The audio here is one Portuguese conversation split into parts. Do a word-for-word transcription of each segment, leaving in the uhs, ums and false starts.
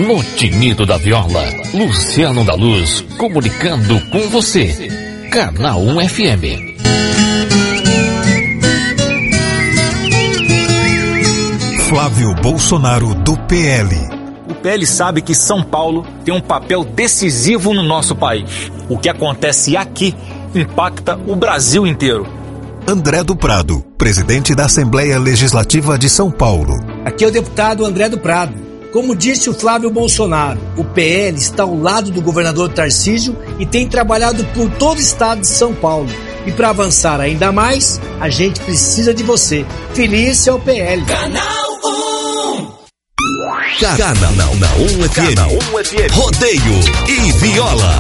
No tinido da viola, Luciano da Luz, comunicando com você. Canal um F M. Flávio Bolsonaro, do P L. O P L sabe que São Paulo tem um papel decisivo no nosso país. O que acontece aqui impacta o Brasil inteiro. André do Prado, presidente da Assembleia Legislativa de São Paulo. Aqui é o deputado André do Prado. Como disse o Flávio Bolsonaro, o P L está ao lado do governador Tarcísio e tem trabalhado por todo o estado de São Paulo. E para avançar ainda mais, a gente precisa de você. Feliz é o P L. Canal um. Canal um F M. um F M. Rodeio e viola.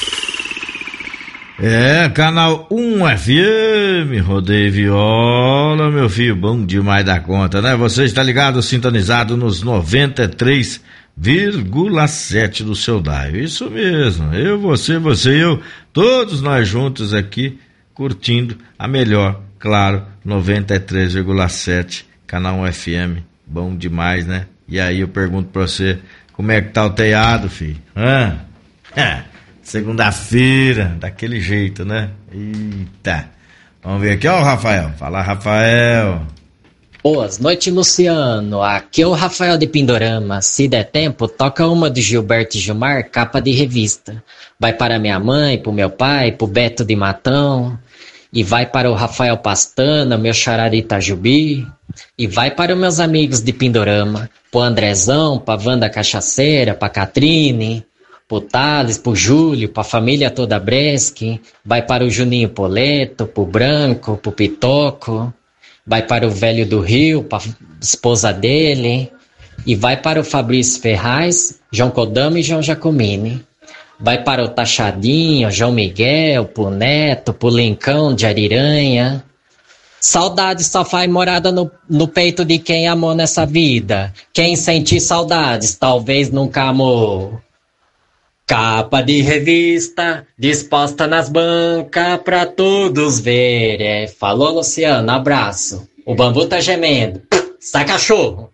É, Canal um F M, Rodeio e Viola, meu filho, bom demais da conta, né? Você está ligado, sintonizado nos noventa e três vírgula sete do seu dial. Isso mesmo, eu, você, você e eu, todos nós juntos aqui, curtindo a melhor, claro, noventa e três vírgula sete, Canal um F M, bom demais, né? E aí eu pergunto pra você, como é que tá o teado, filho? Hã? Segunda-feira, daquele jeito, né? Eita. Vamos ver aqui, ó, o Rafael. Fala, Rafael. Boas noites, Luciano. Aqui é o Rafael de Pindorama. Se der tempo, toca uma do Gilberto e Gilmar, capa de revista. Vai para minha mãe, pro meu pai, pro Beto de Matão. E vai para o Rafael Pastana, meu xará de Itajubi. E vai para os meus amigos de Pindorama. Pro Andrezão, pra Wanda Cachaceira, pra Catrine. Pro Thales, pro Júlio, pra família toda Bresque, vai para o Juninho Poleto, pro Branco, pro Pitoco, vai para o Velho do Rio, pra esposa dele, e vai para o Fabrício Ferraz, João Kodama e João Jacomini. Vai para o Tachadinho, João Miguel, pro Neto, pro Lincão de Ariranha. Saudade só faz morada no, no peito de quem amou nessa vida. Quem sentir saudades, talvez nunca amou. Capa de revista, disposta nas bancas pra todos verem. Falou, Luciano, abraço. O bambu tá gemendo. Sai cachorro.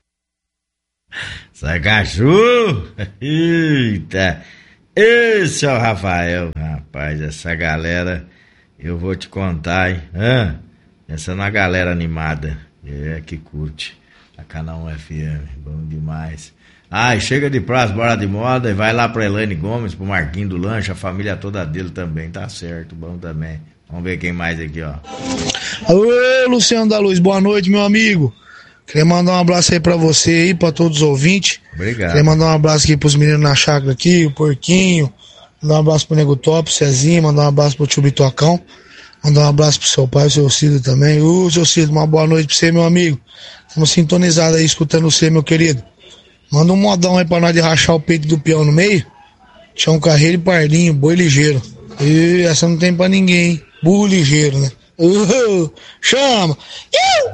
Sai cachorro. Eita. Esse é o Rafael. Rapaz, essa galera, eu vou te contar, hein? Ah, essa é uma galera animada. É, que curte. A Canal um F M. Bom demais. Ai, chega de prazo, bora de moda, e vai lá pra Elaine Gomes, pro Marquinho do Lanche, a família toda dele também, tá certo, bom também. Vamos ver quem mais aqui, ó. Alô, Luciano da Luz, boa noite, meu amigo. Queria mandar um abraço aí pra você aí, pra todos os ouvintes. Obrigado. Queria mandar um abraço aqui pros meninos na chácara aqui, o Porquinho, mandar um abraço pro Nego Top, o Cezinho, mandar um abraço pro Tio Bitocão, mandar um abraço pro seu pai, o seu Cid também. Ô, seu Cid, uma boa noite pra você, meu amigo. Estamos sintonizados aí, escutando você, meu querido. Manda um modão aí pra nós de rachar o peito do peão no meio. Chão Carreiro e Pardinho, boi ligeiro. E essa não tem pra ninguém, hein? Burro ligeiro, né? Uh, chama! Uh!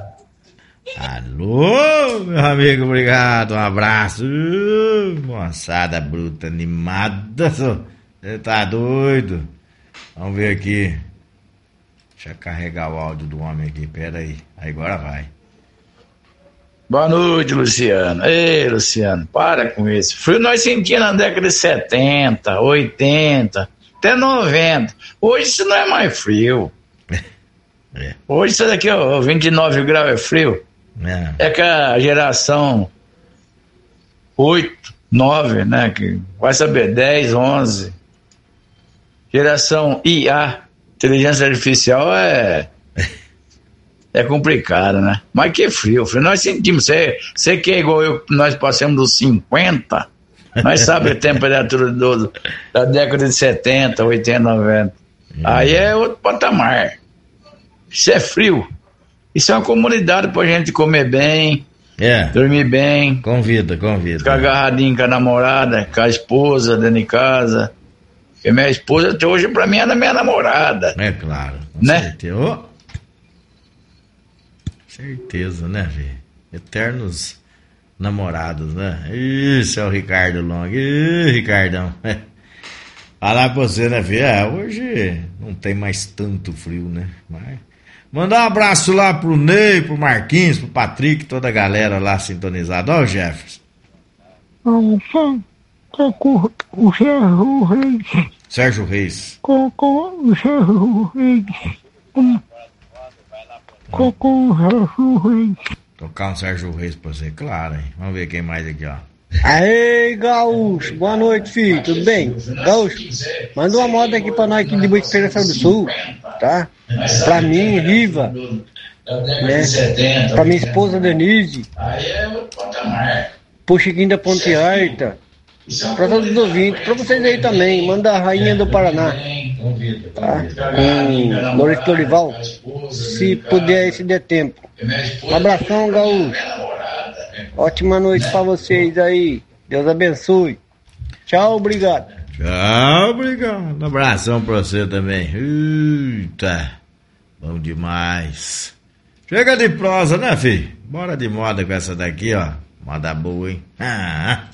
Alô, meu amigo, obrigado, um abraço. Uh, moçada bruta, animada. Você tá doido? Vamos ver aqui. Deixa eu carregar o áudio do homem aqui, pera aí. Aí agora vai. Boa noite, Luciano. Ei, Luciano, para com isso. Frio nós sentíamos na década de setenta, oitenta, até noventa. Hoje isso não é mais frio. É. Hoje isso daqui, ó, vinte e nove graus é frio. É. É que a geração oito, nove, né, que vai saber, dez, onze. Geração I A, inteligência artificial, é... É complicado, né? Mas que frio, frio. Nós sentimos, você, você que é igual eu, nós passamos dos cinquenta, nós sabemos a temperatura do, da década de setenta, oitenta, noventa. Hum. Aí é outro patamar. Isso é frio. Isso é uma comunidade pra gente comer bem, é. Dormir bem. Convida, convida. Ficar agarradinho com a namorada, com a esposa dentro de casa. Porque minha esposa até hoje pra mim é minha namorada. É claro. Né? Certeza. Oh. Certeza, né, velho? Eternos namorados, né? Isso é o Ricardo Long. Ih, Ricardão. Falar pra você, né, velho? É, hoje não tem mais tanto frio, né? Mas... mandar um abraço lá pro Ney, pro Marquinhos, pro Patrick, toda a galera lá sintonizada. Ó, o Jefferson. Com o Sérgio Reis. Sérgio Reis. Com, com o Sérgio Reis. Com, com, com o Sérgio Reis. Tocar um Sérgio Reis pra você, claro, hein? Vamos ver quem mais aqui, ó. Aê, Gaúcho, boa noite, filho, tudo bem? Gaúcho, manda uma moda aqui pra nós aqui de Boa Esperança do Sul, tá? Pra mim, Riva, né? Pra minha esposa Denise, pro Chiquinho da Ponte Alta, pra todos os ouvintes, pra vocês aí também, manda a Rainha do Paraná, tá? Com Maurício Dorival, se puder, se der tempo. Um abração, Gaúcho. Ótima noite pra vocês aí. Deus abençoe. Tchau, obrigado. Tchau, obrigado. Um abração pra você também. Eita, bom demais. Chega de prosa, né, filho? Bora de moda com essa daqui, ó. Moda boa, hein? Ah.